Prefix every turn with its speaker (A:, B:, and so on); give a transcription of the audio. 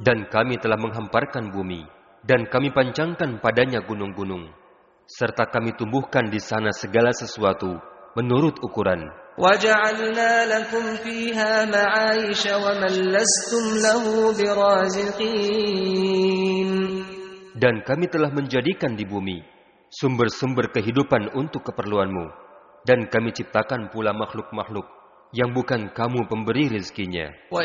A: Dan kami telah menghamparkan bumi, dan kami pancangkan padanya gunung-gunung, serta kami tumbuhkan di sana segala sesuatu menurut ukuran.
B: وَجَعَلْنَا لَكُمْ فِيهَا مَعَايِشَ وَمَنْ لَسْتُمْ لَهُ بِرَازِقِينَ.
A: Dan kami telah menjadikan di bumi sumber-sumber kehidupan untuk keperluanmu, dan kami ciptakan pula makhluk-makhluk yang bukan kamu pemberi rezekinya.